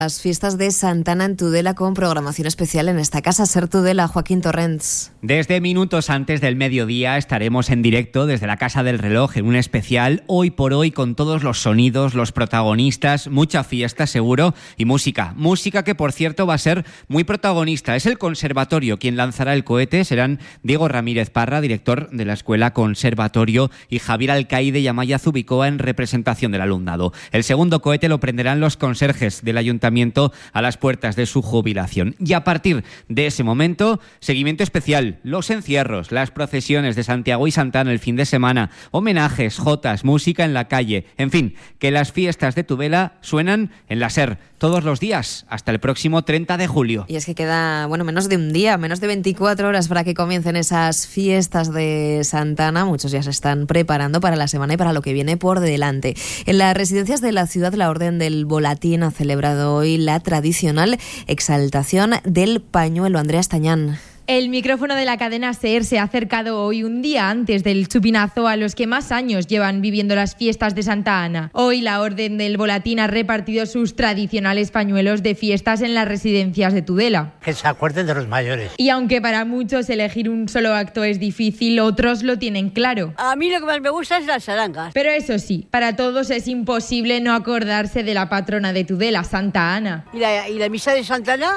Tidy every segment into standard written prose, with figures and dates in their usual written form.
Las fiestas de Santana en Tudela con programación especial en esta casa Ser Tudela. Joaquín Torrents. Desde minutos antes del mediodía estaremos en directo desde la Casa del Reloj en un especial Hoy por Hoy con todos los sonidos, los protagonistas, mucha fiesta seguro y música. Música que por cierto va a ser muy protagonista. Es el Conservatorio quien lanzará el cohete. Serán Diego Ramírez Parra, director de la Escuela Conservatorio, y Javier Alcaide y Amaya Zubicoa en representación del alumnado. El segundo cohete lo prenderán los conserjes del Ayuntamiento a las puertas de su jubilación. Y a partir de ese momento, seguimiento especial, los encierros, las procesiones de Santiago y Santana el fin de semana, homenajes, jotas, música en la calle, en fin, que las fiestas de Tudela suenan en la SER todos los días hasta el próximo 30 de julio. Y es que queda, menos de un día, menos de 24 horas para que comiencen esas fiestas de Santana. Muchos ya se están preparando para la semana y para lo que viene por delante. En las residencias de la ciudad, la Orden del Volatín ha celebrado hoy la tradicional exaltación del pañuelo. Andrea Estañán. El micrófono de la cadena SER se ha acercado hoy un día antes del chupinazo a los que más años llevan viviendo las fiestas de Santa Ana. Hoy la Orden del Volatín ha repartido sus tradicionales pañuelos de fiestas en las residencias de Tudela. Que se acuerden de los mayores. Y aunque para muchos elegir un solo acto es difícil, otros lo tienen claro. A mí lo que más me gusta es las charangas. Pero eso sí, para todos es imposible no acordarse de la patrona de Tudela, Santa Ana. Y la misa de Santa Ana,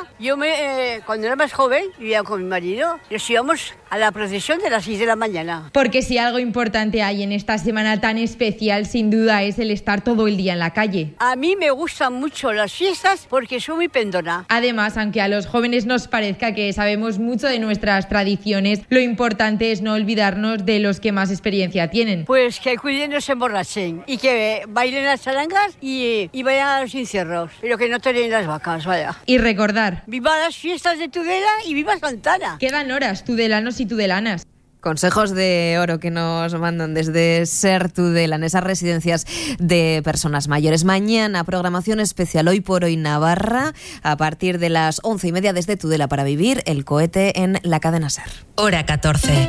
cuando era más joven, vivía con mi marido. Nos íbamos a la procesión de las 6 de la mañana. Porque si algo importante hay en esta semana tan especial, sin duda es el estar todo el día en la calle. A mí me gustan mucho las fiestas porque soy muy pendona. Además, aunque a los jóvenes nos parezca que sabemos mucho de nuestras tradiciones, lo importante es no olvidarnos de los que más experiencia tienen. Pues que cuiden, no se emborrachen y que bailen las charangas y vayan a los encierros, pero que no toren las vacas, vaya. Y recordar: viva las fiestas de Tudela y viva Santana. Quedan horas, tudelanos y tudelanas. Consejos de oro que nos mandan desde Ser Tudela en esas residencias de personas mayores. Mañana, programación especial Hoy por Hoy Navarra, a partir de las 11:30 desde Tudela para vivir el cohete en la cadena SER. Hora 14.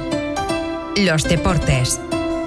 Los deportes.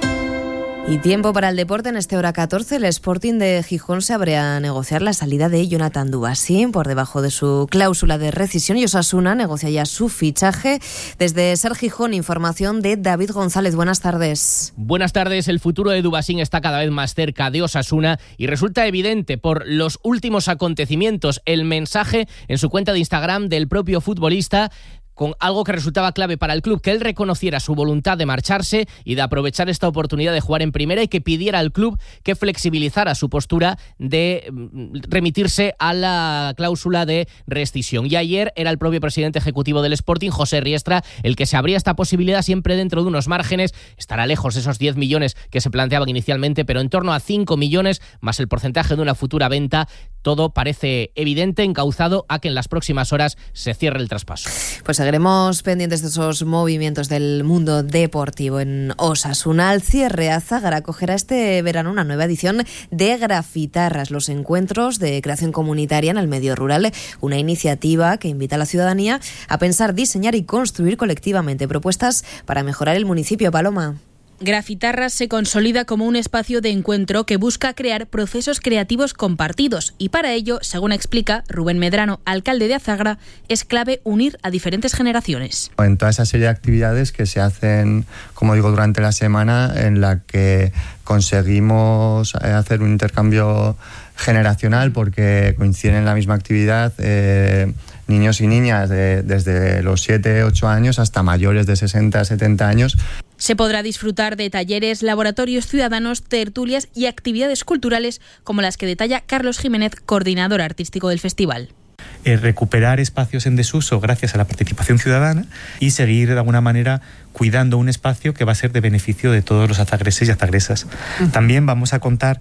Y tiempo para el deporte. En Hora 14, el Sporting de Gijón se abre a negociar la salida de Jonathan Dubasín por debajo de su cláusula de rescisión, y Osasuna negocia ya su fichaje. Desde Ser Gijón, información de David González. Buenas tardes. Buenas tardes. El futuro de Dubasín está cada vez más cerca de Osasuna y resulta evidente por los últimos acontecimientos. El mensaje en su cuenta de Instagram del propio futbolista, con algo que resultaba clave para el club, que él reconociera su voluntad de marcharse y de aprovechar esta oportunidad de jugar en primera, y que pidiera al club que flexibilizara su postura de remitirse a la cláusula de rescisión. Y ayer era el propio presidente ejecutivo del Sporting, José Riestra, el que se abría esta posibilidad, siempre dentro de unos márgenes. Estará lejos de esos 10 millones que se planteaban inicialmente, pero en torno a 5 millones, más el porcentaje de una futura venta. Todo parece evidente, encauzado a que en las próximas horas se cierre el traspaso. Pues seguiremos pendientes de esos movimientos del mundo deportivo en Osasuna. Al cierre, Azágara acogerá este verano una nueva edición de Grafitarras, los encuentros de creación comunitaria en el medio rural, una iniciativa que invita a la ciudadanía a pensar, diseñar y construir colectivamente propuestas para mejorar el municipio. Paloma. Grafitarras se consolida como un espacio de encuentro que busca crear procesos creativos compartidos, y para ello, según explica Rubén Medrano, alcalde de Azágara, es clave unir a diferentes generaciones. En toda esa serie de actividades que se hacen, como digo, durante la semana, en la que conseguimos hacer un intercambio generacional porque coinciden en la misma actividad niños y niñas desde los 7, 8 años hasta mayores de 60, 70 años. Se podrá disfrutar de talleres, laboratorios ciudadanos, tertulias y actividades culturales como las que detalla Carlos Jiménez, coordinador artístico del festival. Recuperar espacios en desuso gracias a la participación ciudadana y seguir de alguna manera cuidando un espacio que va a ser de beneficio de todos los azagreses y azagresas. También vamos a contar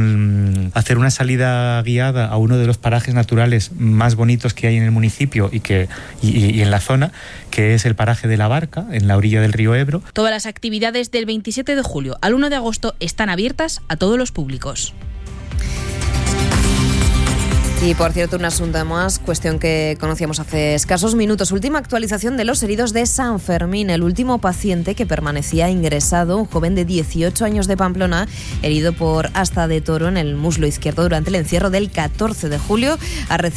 con hacer una salida guiada a uno de los parajes naturales más bonitos que hay en el municipio y en la zona, que es el paraje de La Barca, en la orilla del río Ebro. Todas las actividades del 27 de julio al 1 de agosto están abiertas a todos los públicos. Y por cierto, un asunto más, cuestión que conocíamos hace escasos minutos. Última actualización de los heridos de San Fermín. El último paciente que permanecía ingresado, un joven de 18 años de Pamplona, herido por asta de toro en el muslo izquierdo durante el encierro del 14 de julio, ha recibido